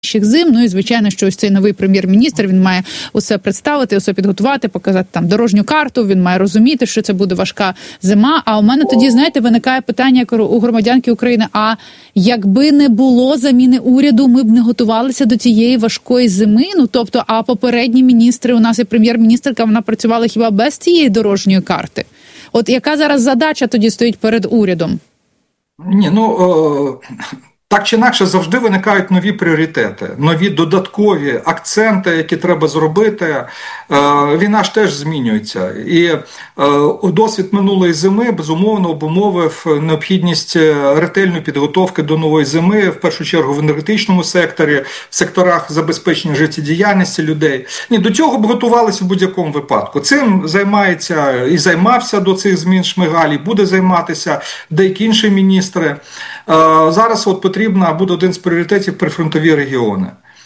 зим. Ну і, звичайно, що ось цей новий прем'єр-міністр, він має усе представити, усе підготувати, показати там дорожню карту, він має розуміти, що це буде важка зима. А у мене тоді, знаєте, виникає питання у громадянки України, а якби не було заміни уряду, ми б не готувалися до цієї важкої зими? Ну, тобто, а попередні міністри, у нас і прем'єр-міністерка, вона працювала хіба без цієї дорожньої карти? От яка зараз задача тоді стоїть перед урядом? Ні, так чи інакше завжди виникають нові пріоритети, нові додаткові акценти, які треба зробити. Війна ж теж змінюється. І досвід минулої зими, безумовно, обумовив необхідність ретельної підготовки до нової зими, в першу чергу в енергетичному секторі, в секторах забезпечення життєдіяльності людей. Ні, до цього б готувалися в будь-якому випадку. Цим займається і займався до цих змін Шмигаль, і буде займатися деякі інші міністри. Зараз потрібно буде один з пріоритетів прифронтові регіони.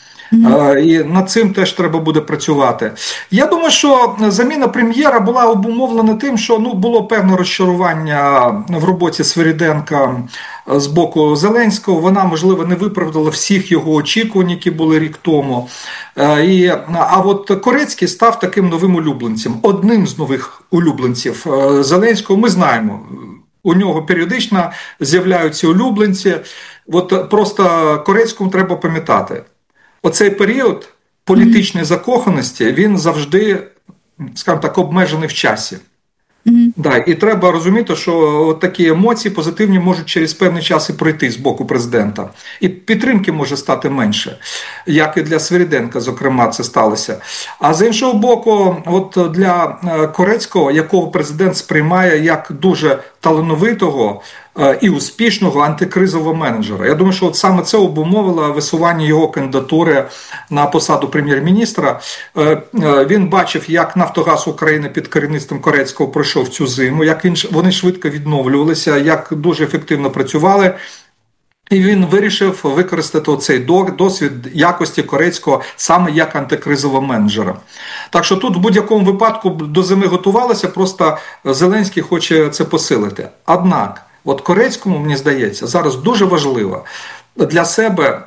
І над цим теж треба буде працювати. Я думаю, що заміна прем'єра була обумовлена тим, що було певне розчарування в роботі Свириденка з боку Зеленського. Вона, можливо, не виправдала всіх його очікувань, які були рік тому. А от Корецький став таким новим улюбленцем. Одним з нових улюбленців Зеленського ми знаємо. У нього періодично з'являються улюбленці. От просто Корецькому треба пам'ятати. Оцей період політичної закоханості, він завжди, скажімо так, обмежений в часі. Да, і треба розуміти, що от такі емоції позитивні можуть через певний час і пройти з боку президента. І підтримки може стати менше, як і для Свириденка, зокрема, це сталося. А з іншого боку, от для Корецького, якого президент сприймає як дуже талановитого і успішного антикризового менеджера. Я думаю, що от саме це обумовило висування його кандидатури на посаду прем'єр-міністра. Він бачив, як «Нафтогаз України» під керівництвом Корецького пройшов цю зиму, як вони швидко відновлювалися, як дуже ефективно працювали. І він вирішив використати цей досвід якості Корецького саме як антикризового менеджера. Так що тут в будь-якому випадку до зими готувалося, просто Зеленський хоче це посилити. Однак, от Корецькому, мені здається, зараз дуже важливо для себе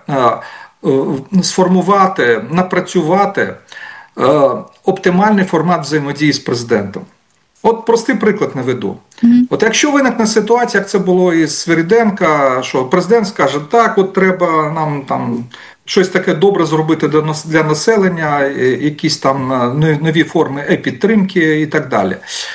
сформувати, напрацювати оптимальний формат взаємодії з президентом. От простий приклад наведу. От якщо виникне ситуація, як це було із Свириденка, що президент скаже, так, от треба нам там щось таке добре зробити для населення, якісь там нові форми підтримки і так далі.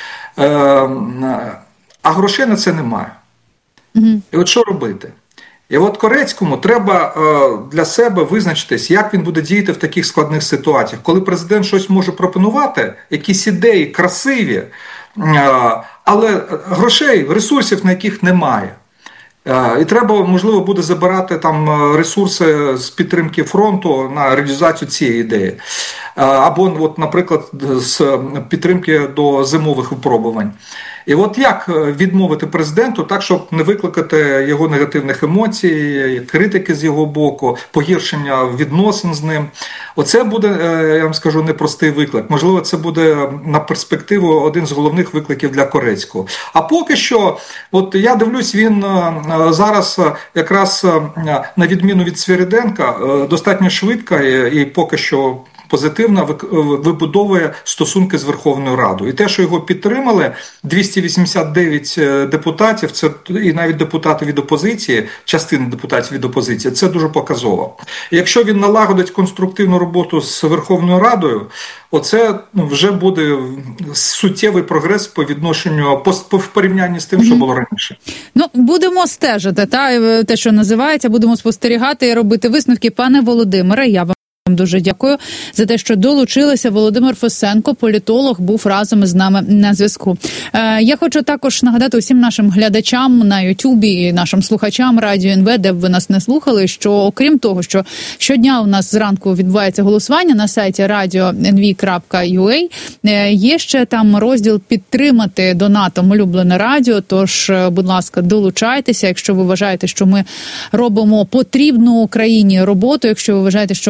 А грошей на це немає. І от що робити? І от Корецькому треба для себе визначитись, як він буде діяти в таких складних ситуаціях. Коли президент щось може пропонувати, якісь ідеї красиві, але грошей, ресурсів на яких немає. І треба, можливо, буде забирати там ресурси з підтримки фронту на реалізацію цієї ідеї. Або, от, наприклад, з підтримки до зимових випробувань. І от як відмовити президенту так, щоб не викликати його негативних емоцій, критики з його боку, погіршення відносин з ним. Оце буде, я вам скажу, непростий виклик. Можливо, це буде на перспективу один з головних викликів для Корецького. А поки що, от я дивлюсь, він зараз якраз на відміну від Свириденка достатньо швидко і поки що позитивно вибудовує стосунки з Верховною Радою. І те, що його підтримали 289 депутатів, це і навіть депутати від опозиції, частина депутатів від опозиції, це дуже показово. І якщо він налагодить конструктивну роботу з Верховною Радою, оце вже буде суттєвий прогрес по відношенню, в порівнянні з тим, що було раніше. Ну, будемо стежити, те, що називається, будемо спостерігати і робити висновки. Пане Володимире, я вам дуже дякую за те, що долучилися. Володимир Фесенко, політолог, був разом із нами на зв'язку. Я хочу також нагадати усім нашим глядачам на Ютубі і нашим слухачам Радіо НВ, де б ви нас не слухали, що окрім того, що щодня у нас зранку відбувається голосування на сайті radio.nv.ua, є ще там розділ «Підтримати донатом улюблене радіо», тож, будь ласка, долучайтеся, якщо ви вважаєте, що ми робимо потрібну Україні роботу, якщо ви вважаєте, що наш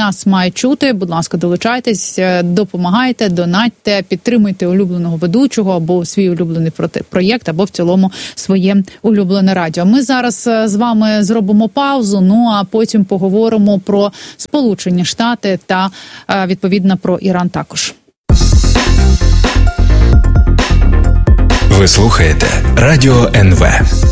нас мають чути. Будь ласка, долучайтесь, допомагайте, донатьте, підтримуйте улюбленого ведучого або свій улюблений проєкт, або в цілому своє улюблене радіо. Ми зараз з вами зробимо паузу, ну а потім поговоримо про Сполучені Штати та, відповідно, про Іран також. Ви слухаєте Радіо НВ.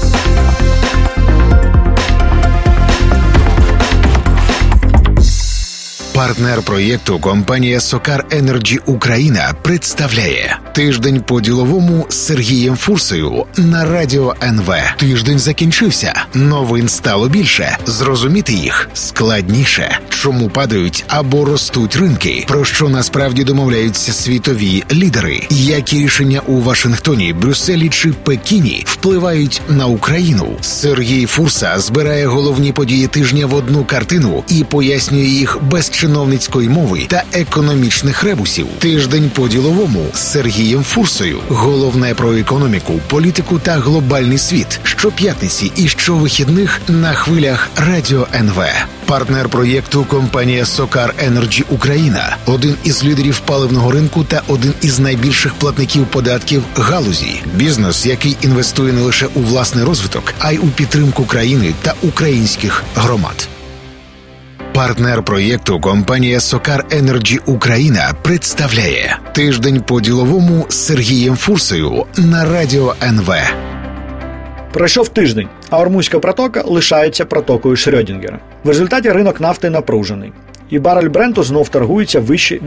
Партнер проєкту компанія SOCAR Energy Україна представляє «Тиждень по-діловому» з Сергієм Фурсою на Радіо НВ. Тиждень закінчився. Новин стало більше. Зрозуміти їх складніше. Чому падають або ростуть ринки? Про що насправді домовляються світові лідери? Які рішення у Вашингтоні, Брюсселі чи Пекіні впливають на Україну? Сергій Фурса збирає головні події тижня в одну картину і пояснює їх без чиновницької мови та економічних ребусів. Тиждень по-діловому з Сергієм Фурсою. Головне про економіку, політику та глобальний світ. Щоп'ятниці і щовихідних на хвилях Радіо НВ. Партнер проєкту компанія SOCAR Energy Україна. Один із лідерів паливного ринку та один із найбільших платників податків галузі. Бізнес, який інвестує не лише у власний розвиток, а й у підтримку країни та українських громад. Партнер проєкту компанія SOCAR Energy Україна представляє «Тиждень по-діловому» з Сергієм Фурсою на Радіо НВ. Пройшов тиждень, а Ормузька протока лишається протокою Шрёдінгера. В результаті ринок нафти напружений, і барель Бренту знов торгується вище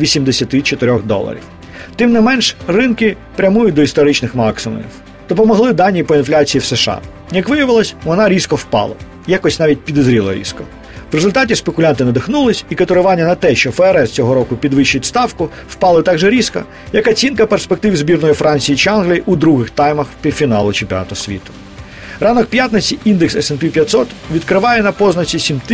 $84. Тим не менш, ринки прямують до історичних максимумів. Допомогли дані по інфляції в США. Як виявилось, вона різко впала, якось навіть підозріло різко. В результаті спекулянти надихнулись, і котирування на те, що ФРС цього року підвищить ставку, впали так же різко, як оцінка перспектив збірної Франції чи Англії у других таймах півфіналу чемпіонату світу. Ранок п'ятниці індекс S&P 500 відкриває на позначці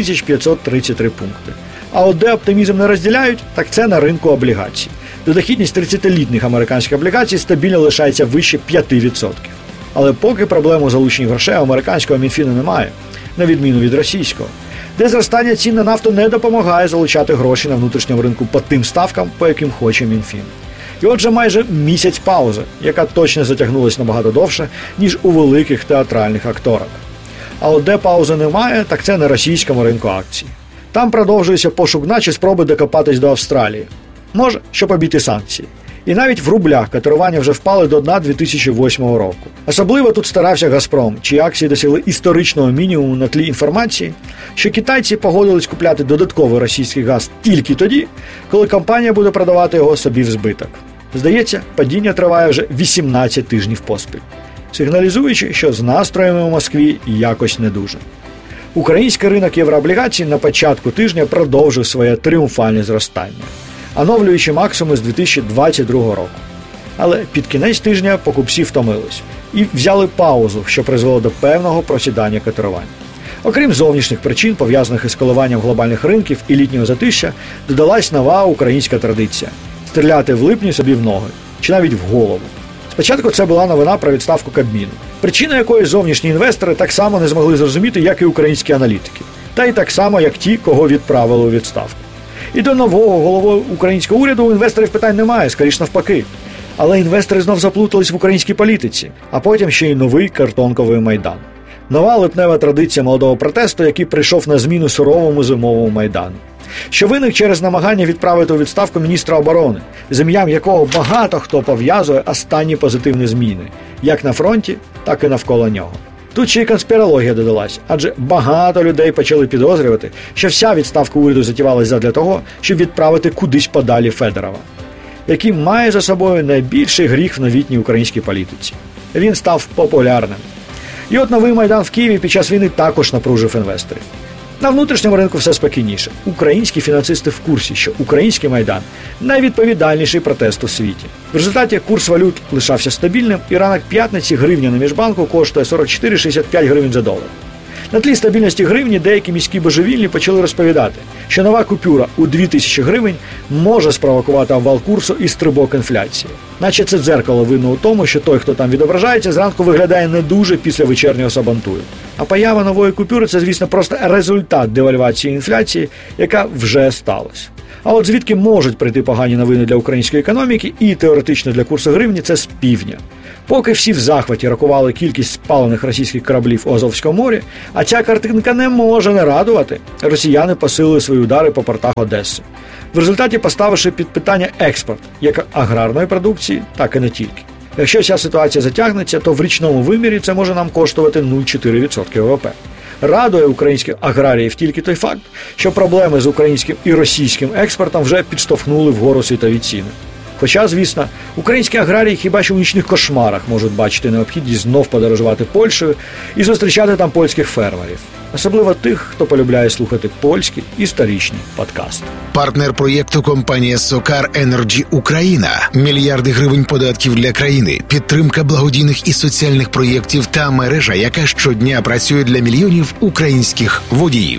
7533 пункти. А от де оптимізм не розділяють, так це на ринку облігацій, де дохідність 30-літніх американських облігацій стабільно лишається вище 5%. Але поки проблем у залученні грошей американського Мінфіну немає, на відміну від російського, де зростання цін на нафту не допомагає залучати гроші на внутрішньому ринку по тим ставкам, по яким хоче Мінфін. І отже, майже місяць паузи, яка точно затягнулась набагато довше, ніж у великих театральних акторах. А от де паузи немає, так це на російському ринку акцій. Там продовжується пошук дна чи спроби докопатись до Австралії. Може, щоб обійти санкції. І навіть в рублях котирування вже впали до дна 2008 року. Особливо тут старався «Газпром», чиї акції досягли історичного мінімуму на тлі інформації, що китайці погодились купляти додатковий російський газ тільки тоді, коли компанія буде продавати його собі в збиток. Здається, падіння триває вже 18 тижнів поспіль, сигналізуючи, що з настроями у Москві якось не дуже. Український ринок єврооблігацій на початку тижня продовжив своє тріумфальне зростання, оновлюючи максимум з 2022 року. Але під кінець тижня покупці втомились і взяли паузу, що призвело до певного просідання котирувань. Окрім зовнішніх причин, пов'язаних із коливанням глобальних ринків і літнього затища, додалась нова українська традиція – стріляти в липні собі в ноги, чи навіть в голову. Спочатку це була новина про відставку Кабміну, причина якої зовнішні інвестори так само не змогли зрозуміти, як і українські аналітики, та й так само, як ті, кого відправили у відставку. І до нового голови українського уряду у інвесторів питань немає, скоріш навпаки. Але інвестори знов заплутались в українській політиці, а потім ще й новий картонковий Майдан. Нова липнева традиція молодого протесту, який прийшов на зміну суровому зимовому Майдану. Що виник через намагання відправити у відставку міністра оборони, з ім'ям якого багато хто пов'язує останні позитивні зміни, як на фронті, так і навколо нього. Тут ще й конспірологія додалась, адже багато людей почали підозрювати, що вся відставка уряду затівалась задля того, щоб відправити кудись подалі Федорова, який має за собою найбільший гріх в новітній українській політиці. Він став популярним. І от новий Майдан в Києві під час війни також напружив інвесторів. На внутрішньому ринку все спокійніше. Українські фінансисти в курсі, що український Майдан – найвідповідальніший протест у світі. В результаті курс валют лишався стабільним, і ранок п'ятниці гривня на міжбанку коштує 44,65 гривень за долар. На тлі стабільності гривні деякі міські божевільні почали розповідати, що нова купюра у 2000 гривень може спровокувати обвал курсу і стрибок інфляції. Наче це дзеркало винно у тому, що той, хто там відображається, зранку виглядає не дуже після вечірнього сабантую. А поява нової купюри – це, звісно, просто результат девальвації інфляції, яка вже сталася. А от звідки можуть прийти погані новини для української економіки і теоретично для курсу гривні – це з півдня. Поки всі в захваті рахували кількість спалених російських кораблів у Азовському морі, а ця картинка не може не радувати, росіяни посилили свої удари по портах Одеси. В результаті поставивши під питання експорт як аграрної продукції, так і не тільки. Якщо ця ситуація затягнеться, то в річному вимірі це може нам коштувати 0,4% ВВП. Радує українських аграріїв тільки той факт, що проблеми з українським і російським експортом вже підштовхнули вгору світові ціни. Хоча, звісно, українські аграрії хіба що в нічних кошмарах можуть бачити необхідність знов подорожувати Польщею і зустрічати там польських фермерів. Особливо тих, хто полюбляє слухати польські історичні подкасти. Партнер проєкту – компанія «Сокар Енерджі Україна». Мільярди гривень податків для країни, підтримка благодійних і соціальних проєктів та мережа, яка щодня працює для мільйонів українських водіїв.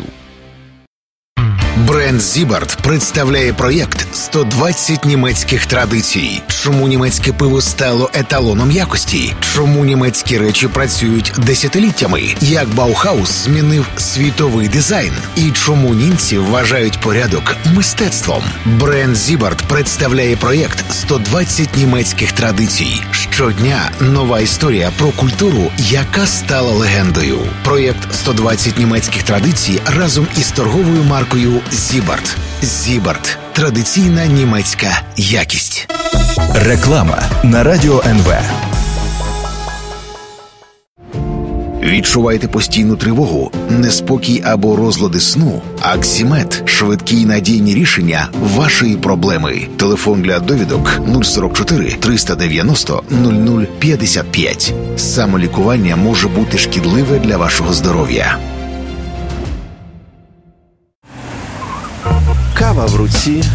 Бренд Зібарт представляє проєкт «120 німецьких традицій». Чому німецьке пиво стало еталоном якості? Чому німецькі речі працюють десятиліттями? Як Баухаус змінив світовий дизайн? І чому німці вважають порядок мистецтвом? Бренд Зібарт представляє проєкт «120 німецьких традицій». Щодня нова історія про культуру, яка стала легендою. Проєкт «120 німецьких традицій» разом із торговою маркою Зібарт. Зібарт. Традиційна німецька якість. Реклама на Радіо НВ. Відчуваєте постійну тривогу, неспокій або розлади сну? Аксімед – швидкі й надійні рішення вашої проблеми. Телефон для довідок 044 390 0055. Самолікування може бути шкідливе для вашого здоров'я. Кава в руці,